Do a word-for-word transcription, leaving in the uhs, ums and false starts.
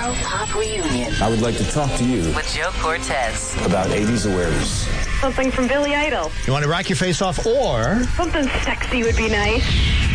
Afro Pop Reunion. I would like to talk to you with Joe Cortez about eighties awareness. Something from Billy Idol. You want to rock your face off or... Something sexy would be nice.